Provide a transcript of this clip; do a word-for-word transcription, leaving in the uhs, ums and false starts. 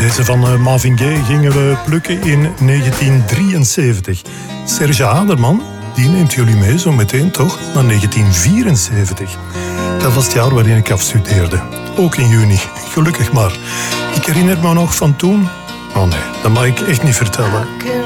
Deze van uh, Marvin Gaye gingen we plukken in negentien drieënzeventig. Serge Haderman, die neemt jullie mee zo meteen toch naar negentien vierenzeventig. Dat was het jaar waarin ik afstudeerde. Ook in juni, gelukkig maar. Ik herinner me nog van toen... Oh nee, dat mag ik echt niet vertellen.